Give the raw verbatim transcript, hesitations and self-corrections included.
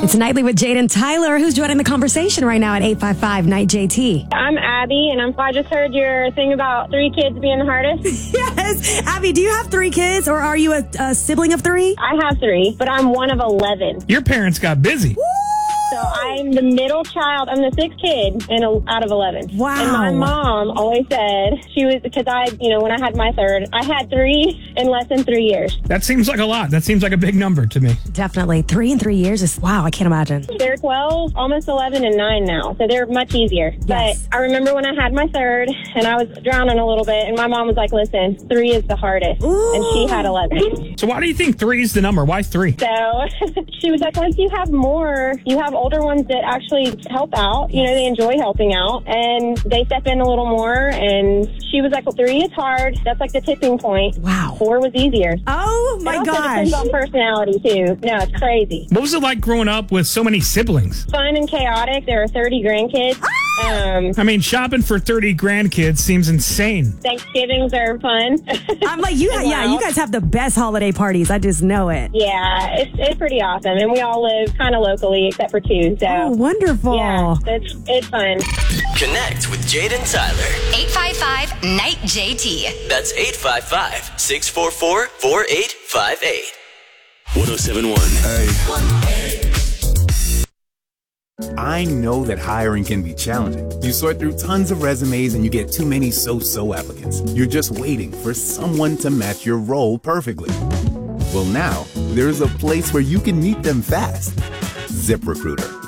It's Nightly with Jade and Tyler, who's joining the conversation right now at eight five five, Night J T. I'm Abby, and I'm, I just heard your thing about three kids being the hardest. Yes. Abby, do you have three kids, or are you a, a sibling of three? I have three, but I'm one of eleven. Your parents got busy. Woo! So I'm the middle child. I'm the sixth kid in a, out of eleven. Wow. And my mom always said, she was, because I, you know, when I had my third, I had three in less than three years. That seems like a lot. That seems like a big number to me. Definitely. Three in three years is, wow, I can't imagine. They're twelve, almost eleven, and nine now. So they're much easier. Yes. But I remember when I had my third, and I was drowning a little bit, and my mom was like, listen, three is the hardest. Ooh. And she had eleven. So why do you think three is the number? Why three? So she was like, once you have more, you have older ones that actually help out. You know, they enjoy helping out, and they step in a little more. And she was like, well, three is hard. That's like the tipping point. Wow. Four was easier. Oh, my it also gosh. depends on personality, too. No, it's crazy. What was it like growing up with so many siblings? Fun and chaotic. There are thirty grandkids. Um, I mean, shopping for thirty grandkids seems insane. Thanksgivings are fun. I'm like, you, yeah, you guys have the best holiday parties. I just know it. Yeah, it's, it's pretty awesome. And we all live kind of locally except for two. So, Oh, wonderful. yeah, it's, it's fun. Connect with Jade and Tyler. eight five five, Night J T. That's eight five five, six four four, four eight five eight. one oh seven point one. Hey. I know that hiring can be challenging. You sort through tons of resumes and you get too many so-so applicants. You're just waiting for someone to match your role perfectly. Well, now, there's a place where you can meet them fast. ZipRecruiter.